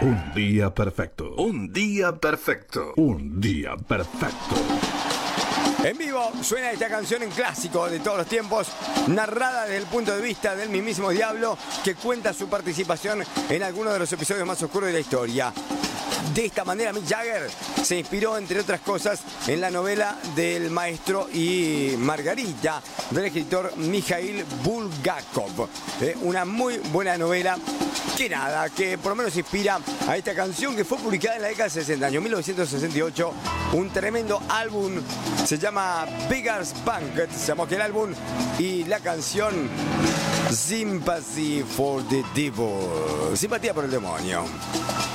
Un día perfecto. Un día perfecto. Un día perfecto. En vivo suena esta canción en clásico de todos los tiempos, narrada desde el punto de vista del mismísimo Diablo, que cuenta su participación en alguno de los episodios más oscuros de la historia. De esta manera, Mick Jagger se inspiró, entre otras cosas, en la novela del maestro y Margarita, del escritor Mikhail Bulgakov. Una muy buena novela que por lo menos inspira a esta canción que fue publicada en la década de 60, año 1968. Un tremendo álbum, se llama Beggar's Banquet, se llama aquel álbum, y la canción Sympathy for the Devil, simpatía por el demonio.